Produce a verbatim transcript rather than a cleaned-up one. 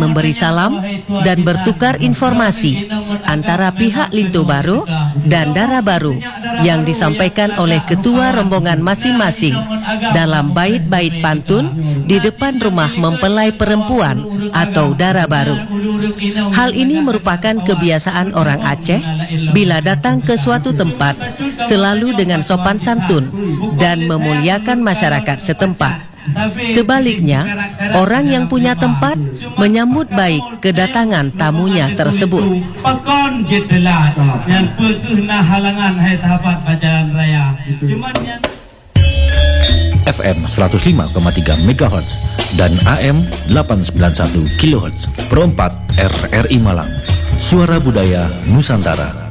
memberi salam dan bertukar informasi antara pihak Lintu Baru dan Dara Baru yang disampaikan oleh ketua rombongan masing-masing dalam bait-bait pantun di depan rumah mempelai perempuan atau Dara Baru. Hal ini merupakan kebiasaan orang Aceh bila datang ke suatu tempat selalu dengan sopan santun dan memuliakan masyarakat setempat. Sebaliknya, orang yang punya tempat menyambut baik kedatangan tamunya tersebut. F M seratus lima koma tiga megahertz dan A M delapan sembilan satu kilohertz. Perempat R R I Malang. Suara Budaya Nusantara.